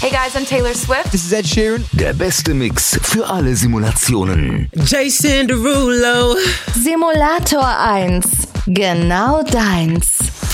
Hey guys, I'm Taylor Swift. This is Ed Sheeran. Der beste Mix für alle Simulationen. Jason Derulo. Simulator 1. Genau deins.